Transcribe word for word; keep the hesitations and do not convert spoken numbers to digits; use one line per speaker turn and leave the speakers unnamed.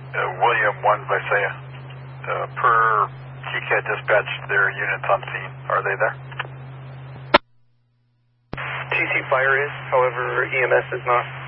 uh, William one Visaya. Uh, per Q C A D dispatch, their units on scene. Are they there?
T C Fire is, however, E M S is not.